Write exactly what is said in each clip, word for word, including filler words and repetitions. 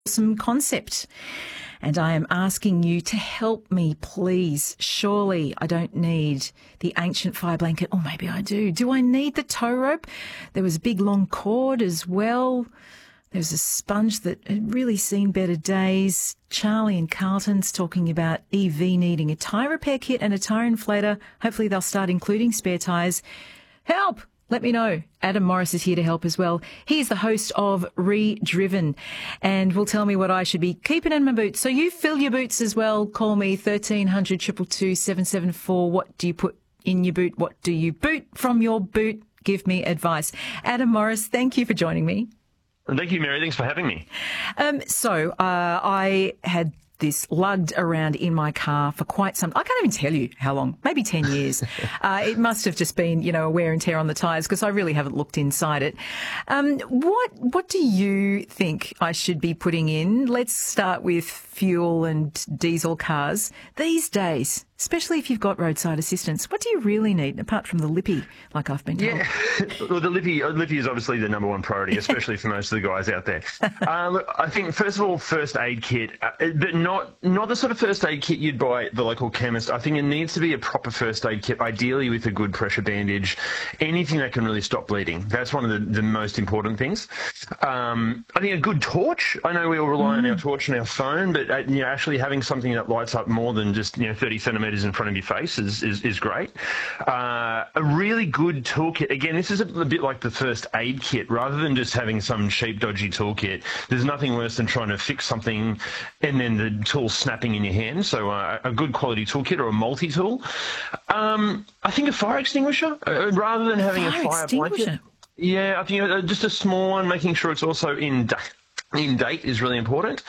some concept. And I am asking you to help me, please. Surely I don't need the ancient fire blanket. Or maybe I do. Do I need the tow rope? There was a big long cord as well. There's a sponge that had really seen better days. Charlie and Carlton's talking about E V needing a tyre repair kit and a tyre inflator. Hopefully they'll start including spare tyres. Help! Let me know. Adam Morris is here to help as well. He's the host of Re-Driven and will tell me what I should be keeping in my boots. So you fill your boots as well. Call me thirteen hundred, two two two, seven seven four. What do you put in your boot? What do you boot from your boot? Give me advice. Adam Morris, thank you for joining me. Thank you, Mary. Thanks for having me. Um, so uh, I had this lugged around in my car for quite some, I can't even tell you how long, maybe ten years. uh, it must have just been, you know, a wear and tear on the tyres because I really haven't looked inside it. Um, what, what do you think I should be putting in? Let's start with fuel and diesel cars. These days, especially if you've got roadside assistance, what do you really need apart from the lippy, like I've been told? Yeah, well, the lippy, lippy is obviously the number one priority, especially for most of the guys out there. Um, I think, first of all, first aid kit, uh, but not not the sort of first aid kit you'd buy at the local chemist. I think it needs to be a proper first aid kit, ideally with a good pressure bandage, anything that can really stop bleeding. That's one of the, the most important things. Um, I think a good torch. I know we all rely mm. on our torch and our phone, but uh, you know, actually having something that lights up more than just you know thirty centimetres in front of your face is, is, is great. Uh, a really good toolkit. Again, this is a, a bit like the first aid kit. Rather than just having some cheap, dodgy toolkit, there's nothing worse than trying to fix something and then the tool snapping in your hand. So uh, a good quality toolkit or a multi-tool. Um, I think a fire extinguisher, uh, rather than having fire a fire blanket. Yeah, I think uh, just a small one, making sure it's also in in date is really important.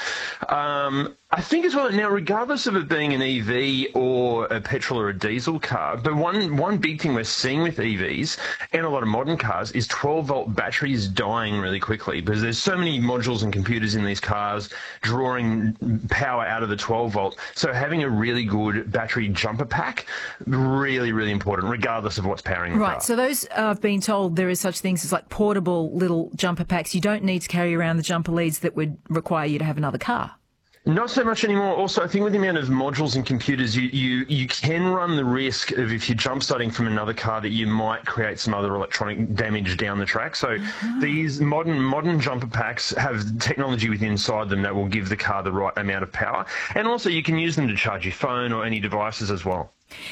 Um, I think as well, now regardless of it being an E V or a petrol or a diesel car, but one, one big thing we're seeing with E Vs and a lot of modern cars is twelve volt batteries dying really quickly because there's so many modules and computers in these cars drawing power out of the twelve volt. So having a really good battery jumper pack, really, really important regardless of what's powering the right, car. So those, uh, I've been told there is such things as like portable little jumper packs. You don't need to carry around the jumper leads that would require you to have another car. Not so much anymore. Also, I think with the amount of modules and computers, you, you, you can run the risk of if you're jump starting from another car that you might create some other electronic damage down the track. So uh-huh. these modern modern jumper packs have technology within inside them that will give the car the right amount of power. And also you can use them to charge your phone or any devices as well.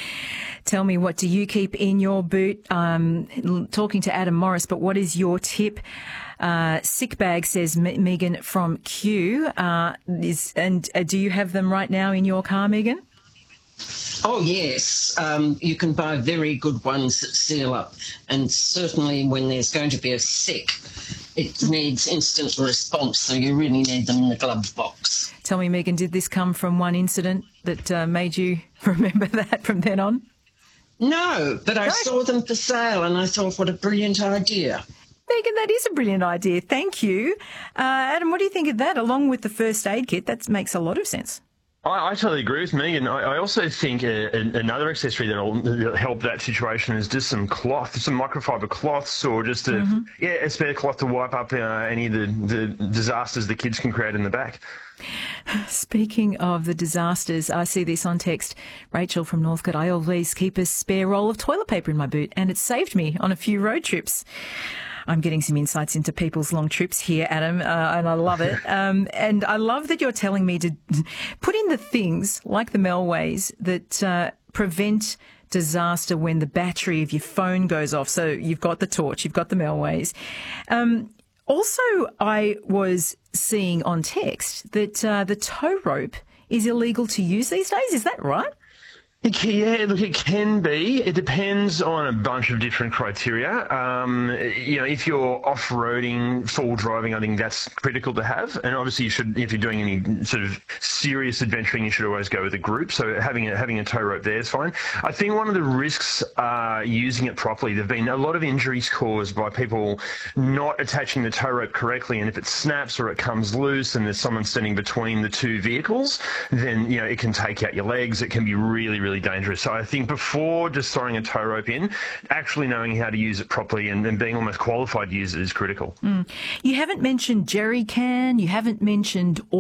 Tell me, what do you keep in your boot? Um, talking to Adam Morris, but what is your tip? Uh, sick bag, says M- Megan from Q. Uh, is, and uh, do you have them right now in your car, Megan? Oh, yes. Um, you can buy very good ones that seal up. And certainly when there's going to be a sick, it needs instant response, so you really need them in the glove box. Tell me, Megan, did this come from one incident that uh, made you remember that from then on? No, but I saw them for sale and I thought, what a brilliant idea. Megan, that is a brilliant idea. Thank you. Uh, Adam, what do you think of that? Along with the first aid kit, that makes a lot of sense. I, I totally agree with Megan. I, I also think a, a, another accessory that will help that situation is just some cloth, some microfiber cloths, or just a, mm-hmm. yeah, a spare cloth to wipe up uh, any of the, the disasters the kids can create in the back. Speaking of the disasters, I see this on text. Rachel from Northcote, I always keep a spare roll of toilet paper in my boot, and it saved me on a few road trips. I'm getting some insights into people's long trips here, Adam, uh, and I love it. Um, and I love that you're telling me to put in the things like the Melways that uh, prevent disaster when the battery of your phone goes off. So you've got the torch, you've got the Melways. Um, also, I was seeing on text that uh, the tow rope is illegal to use these days. Is that right? It can, yeah, look, it can be. It depends on a bunch of different criteria. Um, you know, if you're off-roading, full driving, I think that's critical to have. And obviously, you should, if you're doing any sort of serious adventuring, you should always go with a group. So having a, having a tow rope there is fine. I think one of the risks uh, using it properly, there've been a lot of injuries caused by people not attaching the tow rope correctly. And if it snaps or it comes loose and there's someone standing between the two vehicles, then, you know, it can take out your legs. It can be really, really really dangerous. So I think before just throwing a tow rope in, actually knowing how to use it properly and, and being almost qualified to use it is critical. Mm. You haven't mentioned jerry can, you haven't mentioned